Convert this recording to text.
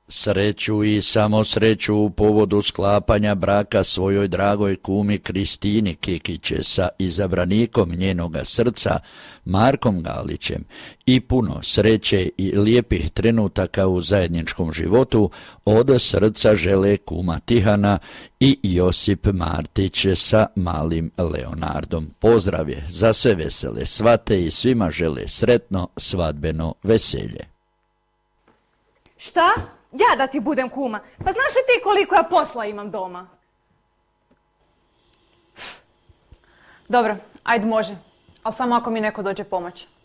Sreću i samo sreću u povodu sklapanja braka svojoj dragoj kumi Kristini Kikiće sa izabranikom njenoga srca, Markom Galićem, i puno sreće i lijepih trenutaka u zajedničkom životu od srca žele kuma Tihana i Josip Martić sa malim Leonardom. Pozdrav je za sve vesele svate i svima žele sretno svadbeno veselje. Šta? Ja da ti budem kuma? Pa znaš li ti koliko ja posla imam doma? Dobro, ajde može. Ali samo ako mi neko dođe pomoć.